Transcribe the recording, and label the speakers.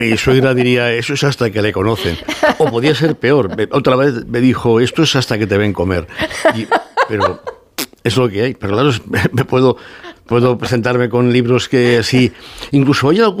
Speaker 1: Mi suegra diría, eso es hasta que le conocen. O podía ser peor. Otra vez me dijo, esto es hasta que te ven comer. Pero es lo que hay. Pero claro, puedo presentarme con libros que sí. Incluso hay algún